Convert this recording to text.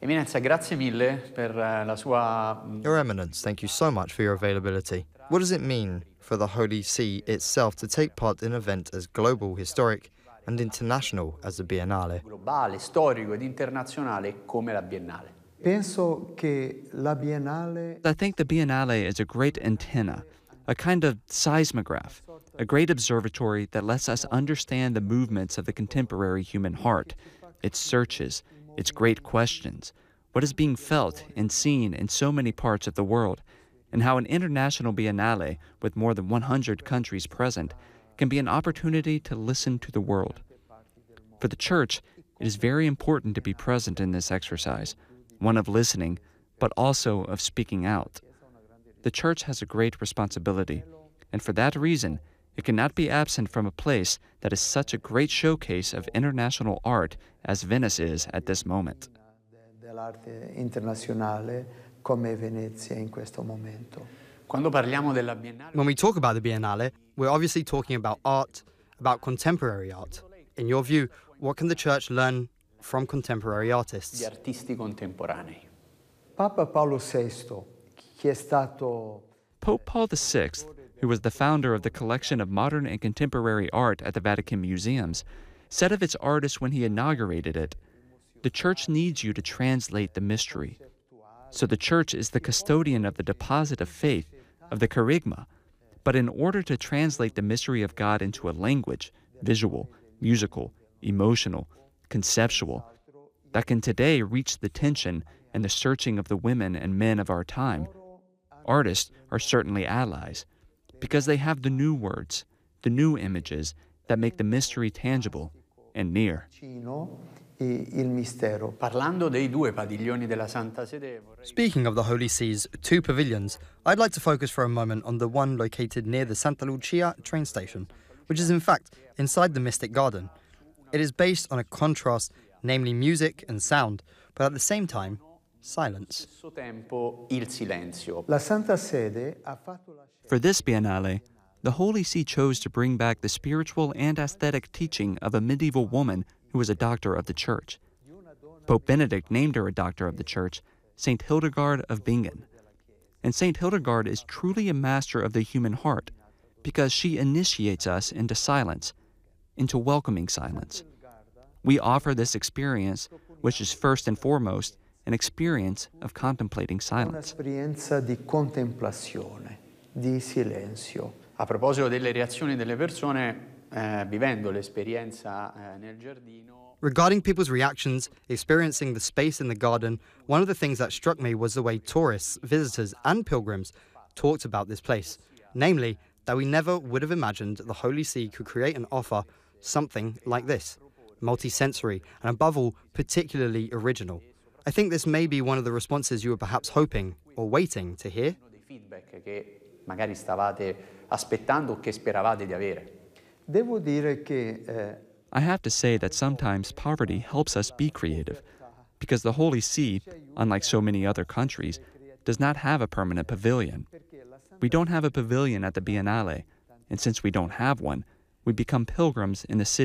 Eminenza, grazie mille per la sua... Your Eminence, thank you so much for your availability. What does it mean for the Holy See itself to take part in an event as global, historic and international as the Biennale? globale, storico ed internazionale come la Biennale. Penso che la Biennale I think the Biennale is a great antenna, a kind of seismograph, a great observatory that lets us understand the movements of the contemporary human heart, its searches, its great questions, what is being felt and seen in so many parts of the world, and how an international Biennale with more than 100 countries present can be an opportunity to listen to the world. For the Church, it is very important to be present in this exercise, one of listening, but also of speaking out. The Church has a great responsibility, and for that reason, it cannot be absent from a place that is such a great showcase of international art as Venice is at this moment. dell'arte internazionale come Venezia in questo momento. Quando parliamo della Biennale, When we talk about the Biennale, we're obviously talking about art, about contemporary art. In your view, what can the Church learn from contemporary gli artists? artisti contemporanei. Papa Paolo VI, che è stato Pope Paul VI, who was the founder of the collection of modern and contemporary art at the Vatican Museums, said of its artists when he inaugurated it, "The Church needs you to translate the mystery." So the Church is the custodian of the deposit of faith, of the kerygma. But in order to translate the mystery of God into a language, visual, musical, emotional, conceptual, that can today reach the tension and the searching of the women and men of our time, artists are certainly allies, because they have the new words, the new images that make the mystery tangible and near. vicino il mistero. Parlando dei due padiglioni della Santa Sede, Speaking of the Holy See's two pavilions, I'd like to focus for a moment on the one located near the Santa Lucia train station, which is in fact inside the Mystic Garden. It is based on a contrast, namely music and sound, but at the same time, silence. allo stesso tempo il silenzio. La Santa Sede ha fatto la For this Biennale, the Holy See chose to bring back the spiritual and aesthetic teaching of a medieval woman who was a doctor of the Church. Pope Benedict named her a doctor of the Church, St. Hildegard of Bingen. And St. Hildegard is truly a master of the human heart because she initiates us into silence, into welcoming silence. We offer this experience, which is first and foremost an experience of contemplating silence. un'esperienza di contemplazione, di silenzio. A proposito delle reazioni delle persone, vivendo l'esperienza nel giardino, Regarding people's reactions, experiencing the space in the garden, one of the things that struck me was the way tourists, visitors, and pilgrims talked about this place. Namely, that we never would have imagined the Holy See could create and offer something like this, multi-sensory, and above all, particularly original. I think this may be one of the responses you were perhaps hoping or waiting to hear. dei feedback che magari stavate aspettando o che speravate di avere. Devo dire che I have to say that sometimes poverty helps us be creative, because the Holy See, unlike so many other countries, does not have a permanent pavilion. We don't have a pavilion at the Biennale, and since we don't have one, we become pilgrims in the city